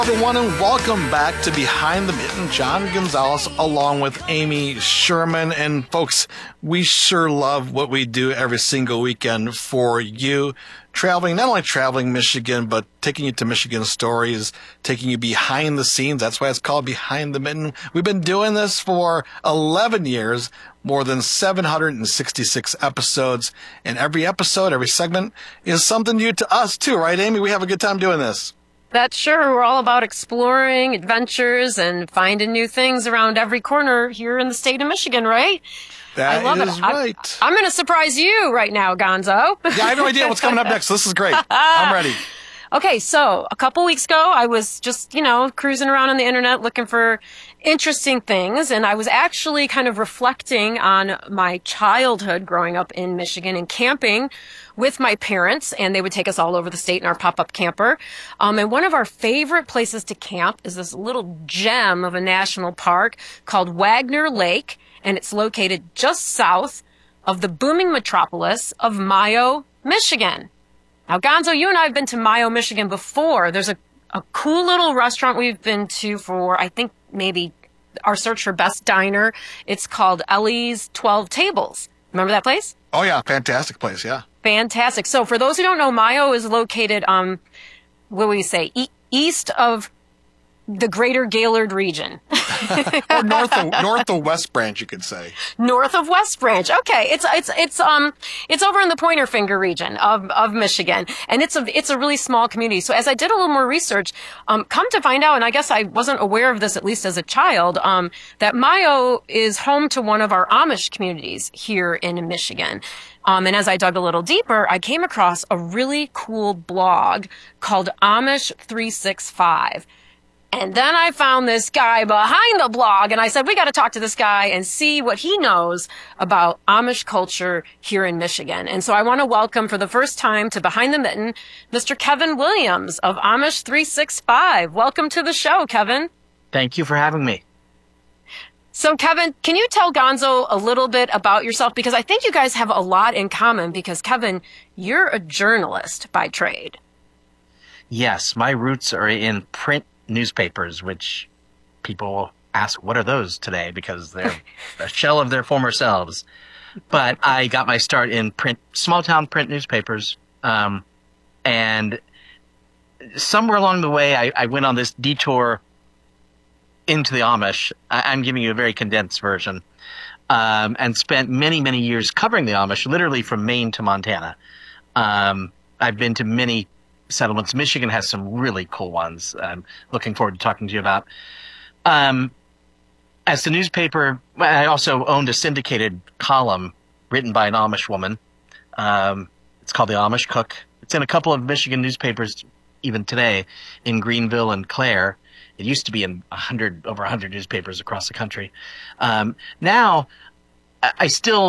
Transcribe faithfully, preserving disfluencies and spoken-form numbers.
Everyone, and welcome back to Behind the Mitten. John Gonzalez along with Amy Sherman. And folks, we sure love what we do every single weekend for you. Traveling, not only traveling Michigan, but taking you to Michigan stories, taking you behind the scenes. That's why it's called Behind the Mitten. We've been doing this for eleven years, more than seven hundred sixty-six episodes. And every episode, every segment is something new to us too, right, Amy? We have a good time doing this. That's sure. We're all about exploring adventures and finding new things around every corner here in the state of Michigan, right? That I love is it. right. I, I'm going to surprise you right now, Gonzo. Yeah, I have no idea what's coming up next. So this is great. I'm ready. Okay, so a couple weeks ago, I was just, you know, cruising around on the internet looking for interesting things, and I was actually kind of reflecting on my childhood growing up in Michigan and camping with my parents, and they would take us all over the state in our pop-up camper. Um, and one of our favorite places to camp is this little gem of a national park called Wagner Lake, and it's located just south of the booming metropolis of Mayo, Michigan. Now, Gonzo, you and I have been to Mayo, Michigan before. There's a, a cool little restaurant we've been to for, I think, maybe our search for best diner. It's called Ellie's twelve Tables. Remember that place? Oh, yeah. Fantastic place. Yeah. Fantastic. So for those who don't know, Mayo is located, um, what do we say, e- east of the greater Gaylord region. Or north of, north of West Branch, you could say. North of West Branch. Okay. It's, it's, it's, um, it's over in the Pointer Finger region of, of Michigan. And it's a, it's a really small community. So as I did a little more research, um, come to find out, and I guess I wasn't aware of this, at least as a child, um, that Mayo is home to one of our Amish communities here in Michigan. Um, and as I dug a little deeper, I came across a really cool blog called Amish three sixty-five. And then I found this guy behind the blog, and I said, we got to talk to this guy and see what he knows about Amish culture here in Michigan. And so I want to welcome for the first time to Behind the Mitten, Mister Kevin Williams of Amish three sixty-five. Welcome to the show, Kevin. Thank you for having me. So, Kevin, can you tell Gonzo a little bit about yourself? Because I think you guys have a lot in common because, Kevin, you're a journalist by trade. Yes, my roots are in print newspapers, which people ask, what are those today? Because they're a shell of their former selves. But I got my start in print, small town print newspapers. Um, and somewhere along the way, I, I went on this detour into the Amish. I, I'm giving you a very condensed version. Um, and spent many, many years covering the Amish, literally from Maine to Montana. Um, I've been to many settlements. Michigan has some really cool ones. I'm looking forward to talking to you about. Um, as the newspaper, I also owned a syndicated column written by an Amish woman. Um, it's called The Amish Cook. It's in a couple of Michigan newspapers even today in Greenville and Clare. It used to be in a hundred, over a hundred newspapers across the country. Um, now, I, I still